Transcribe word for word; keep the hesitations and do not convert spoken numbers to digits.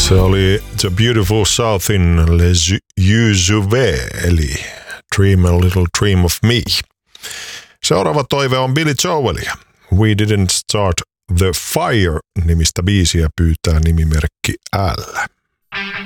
Se oli The Beautiful Southin' Les Yeux Ouverts, eli Dream a Little Dream of Me. Seuraava toive on Billy Joelia. We Didn't Start the Fire -nimistä biisiä pyytää nimimerkki L.